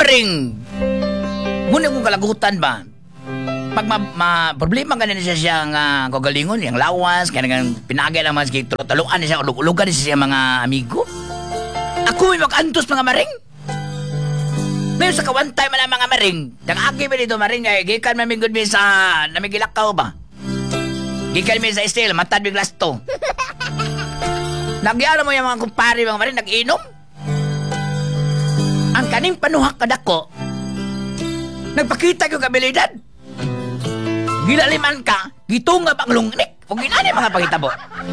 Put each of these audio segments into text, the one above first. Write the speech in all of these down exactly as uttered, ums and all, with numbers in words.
maring. Muna kong kalagutan ba? Pag ma, ma problema ganun siya siya nga kagalingon, yung lawas, kaya nga pinagay lang mga sige, taluan niya siya, ulug-ulugan niya siya mga amigo. Ako may mag-antos mga maring. Ngayon sa kawan time na mga maring, nag-agi ba dito maring, ay gikan mamingod mi sa namigilakaw ba? Gikan mi sa steel, matad mi glass to. Nagyano mo yung mga kumpare mga maring, nag-inom? Ang kaning panuhak kadako, nagpakita ko kabilidad. Gilaliman ka, gitunga pang lungnik. Kung ginani mga pagitabo.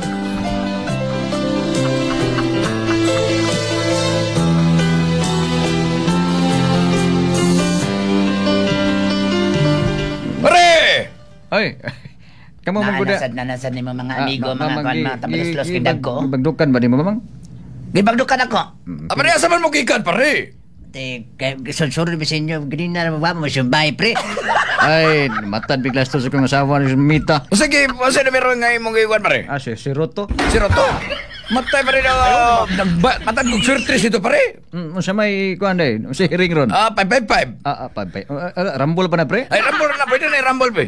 Pare! Ay, kamu mangguda. Nanasad, nanasad ni mga amigo, Ah, mga mamang, kuan, gi- mga tabalos-los gi- kindag ko. Bagdukan ba ni mo, mamang? Gibagdukan ako. Ah, pare, asa man mo gikan, pare? Te, kaya sunod ba sa inyo, ganyan na naman mo siyang bahay, pre. Ay, matad biglas to sa kong asawa ni Mita. O sige, asa na meron nga imong gikan, pare? Ah, si, si Roto. Si Roto? Matay pare na, nagba, matad kong surtris ito, pare? Mm, sa may, kuhan day, si Ring Ron. Ah, five five five. Ah, ah, pa, pa. Ah, ah, Rambol pa na, pre? Ay, rambol na, pwede na rambol, pe.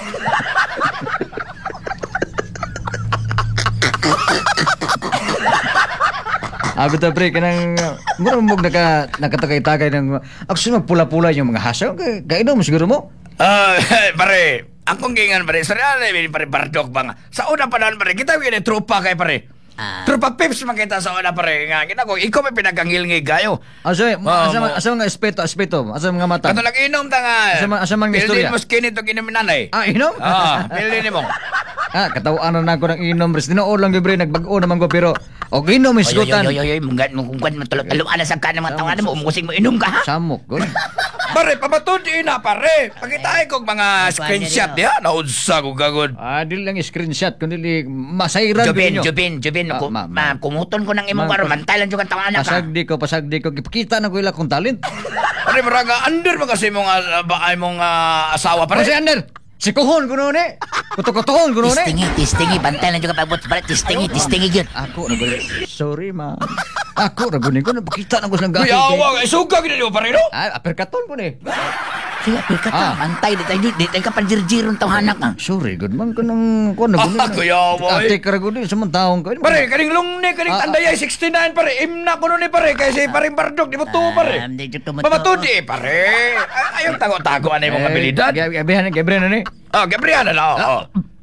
Abi to, pre, kanang, mura mo naka, nakatagay-tagay ng, actually, magpula-pula yung mga hasaw. Kainom mo siguro mo? Ah, pare, akong gingan, pare, sarili na, pare, bardok ba nga. Sa una pa naman, pare, kita yung tropa kay, pare. Ah. Tropa pips makita sa una, pare, nga, ginako, ikaw may pinagangilngig kayo. Asa, mo- asa, asa mga espeto, espeto, asa mga mata. Kato lang inom ta nga. Asa ma- asa mang istorya? Pildin mo skin ito ginaminanay. Ah, inom? Ah, pildin mo. Ah, katawaan na ako ng inom, res. Dinoon lang, gibre, nagbago naman ko, pero, o inom, Oy, oy, isgutan. oy, oy, oy, munggan mo kung kwan matalo-taloan na sa ka ng mga tawanan mo, umusing mo, inom ka, ha? Samok, gol. Pare, pamatudi na, pare. Pakitahin kong mga Ay, screenshot paano niya. Naunsa ko gagod. Ah, di lang screenshot, kundi masayran Jubin, ninyo. Jubin, Jubin, Ah, ku- ma- ma, ma- kumuton ko ng imong Ma- karon, mantalan jud ang tawanan ka. Pasagdi ko, pasagdi ko. Ipakita na ko ila kong talent. Pare, maraga, under mo kasi mong, uh, ba, mong ah, asawa, Para pare. si Ander, si Kuhon ko noon eh. Kuto-kutohon ko noon eh. Tistingi, tistingi, bantalan jud ka pabot, pare, tistingi, tistingi gyud. Ako, nagunin. Sorry, ma'am. Ako, nagunin ko. Napakita na ko sa Uy, gahi. awang, ay suga gina niyo, pare, no? Ah, aperkaton ko ni. Sige, ka ta, Ah. antay, di tayo, di tayo ka panjirjirong tawanan ka. Sorry, good man ko nang ko nagunin. Ah, kuya, boy. Ate ka nagunin sa mga taong ko. Pare, kaning lungni, kaning Ah, tandayay, sixty-nine, pare. Imna ko nun eh, pare. Kasi paring bardok, di mo tuwo, pare. Ah, di jud ko mo to. Pamatudi, pare. Ay, ayong tago-tago, ano yung mga habilidad? Gabihan, gabihan na ni. Ah, Gabriela na, oh.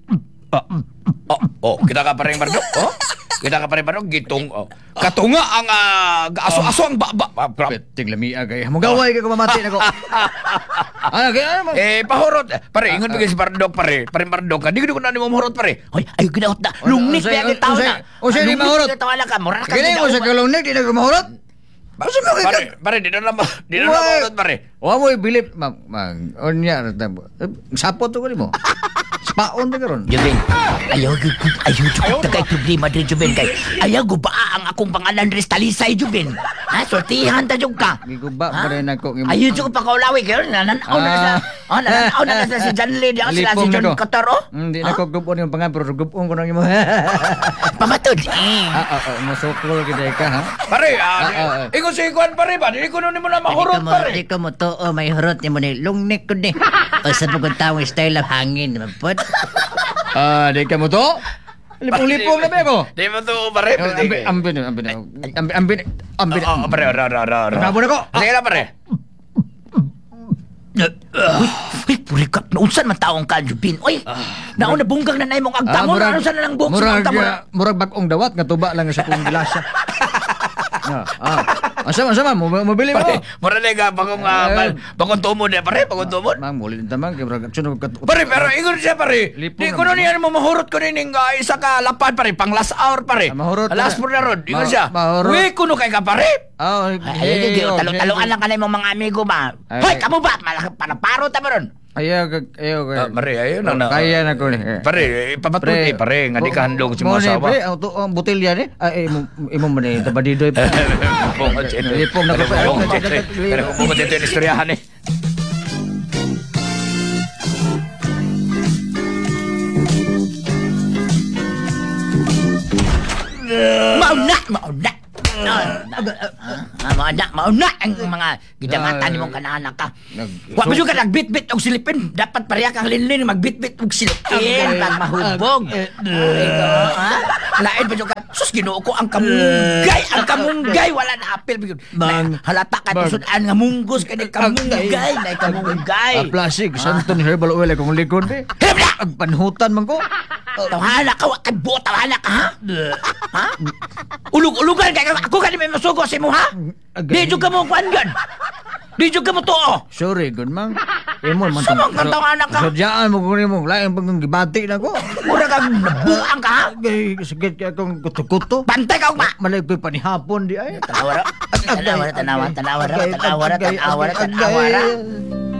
Oh, oh, kita ka paring bardok, oh. Kita ka paring bardok, gitong, oh. Katunga ang ah, aso-aso ang baba. Ah, grab. Peting lamia kay. Mugaway ka ko mamati na ko. Ano kaya ano mo? Eh, pahurot. Pare, ingon bigay si bardok, pare. Paring bardok ka. Di ko na ni mo mahurot, pare. Hoy, ayo ginaot na. O, Lungnik o, pa yung o, tao o, na. o, siya di Lungnik mahurot. pa yung tawanan ka. Mura ka. Kaya mo sa kalungnik, di na ko mahurot. Basta mo Pare, pare, di na na ma- di na na Uy. mahurot, pare. Wa mo bilip mag mag onya sapot to ko mo. Spaon ta karon. Jubin, ayaw gud ayaw gud tagay problema din Jubin kay ayaw gud ba ang akong pangalan res talisay Jubin. Ha, sortihan ta jud ka. Giguba Ha? pa rin ako. Ayaw jud ko pa kaulawi kayo nananaw na sa. Oh, nananaw na sa si John Lee, di ako sila si John Cotaro. Hindi na ko gubon yung pangan pero gubon ko nang imo. Pamatod. Eh. Ah, ah, ah, masukol kita ka ha. Pare, ah, Ah, ah, ah. ingon si Juan, pare ba? Di ko nun mo na mahurot, Di pare. ko mo to, oh, may hurot ni mo ni lungnik ko ni. O sa pagod tawang style of hangin, mapod. Ah, di ka mo to? Lipong-lipong na ba ako? Di mo to, pare. Ambin, ambin, ambin, ambin, ambin, ambin. Oh, pare, ra, ra, ra, ra. Nabon ako. Sige na, pare. Uy, uy, puri ka, naunsan man taong ka, Jubin. Uy, nauna bunggang na na imong agtangon, ano sa na lang buhok sa murag, agtangon. ah, murag bagong dawat, nga tuba lang sa kong gilasa. Ah, ah. Asama, asama, mo mabili mo. Pare, mura na nga, bagong, ah, Eh. bagong tumod eh, pare, bagong tumod. Mang muli din tamang kay murag sunog kat. Pare, pero ingon siya, pare. Lipong Di ko naman. nun yan mo mahurot ko rin uh, isa ka lapad, pare. Pang last hour, pare. Ah, mahurot Last na. for na rod. Ingon Ma- siya. mahurot. Uy, kuno kay ka, pare. Ah, Ay, ay, ay, talo-taloan lang ka na imong mga amigo ba? Ay, Hoy, ay. kamo ba? Malaki panaparo ta ba ron? Ayaw, kag- ayaw, kag- Ah, pare, ayun na na. Kaya na ko ni. eh. Pare, ipamatod eh, pare. Nga di ka handog si Mo mga ni, asawa. pre, ang to- ang botelya ni. Ay, imo imo man ni tabadidoy. Lipong at ito. Lipong na ko pa. Lipong at ito. Pero kung mo dito yung istoryahan eh. Mauna, mauna. Ah, ah, ah, mauna, mauna ang mga gidangatan Ay. nimong kanahanak ka. Nag- Wa pa ka nagbit-bit og silipin. Dapat pareha kang linlin magbit-bit og silipin Agay. pag mahubog. Agay. Ito, ha? Lain pa ka. Sus ginoo ko ang kamunggay, ang kamunggay wala na apil bigod. Bang. Halata ka Bang. sudan nga munggos kay kamunggay, na kamunggay. Ah, plastic, santo ni herbal oil akong likod eh. Hebra! Ang panhutan man ko. Tawhala ka, wa kay buot tawhala ka, ha? Ha? Ulug-ulugan kay ako kani may masugo sa imo, ha? Agay. Di jud ka mo kuan gan. Di jud ka mo tuo. Sorry, good man. Imo man. Sumang kang tawanan ka. Sadyaan mo kunin mo. Lain pag gibati na ko. Mura kang nabuang ka, ha? Agay, sakit ka akong kuto-kuto. Bantay ka ugma. Malay ko panihapon di ay. Tanawara. Tanawara, tanawa, tanawara, Agay, tanawara, agay, tanawara, agay, tanawara. agay.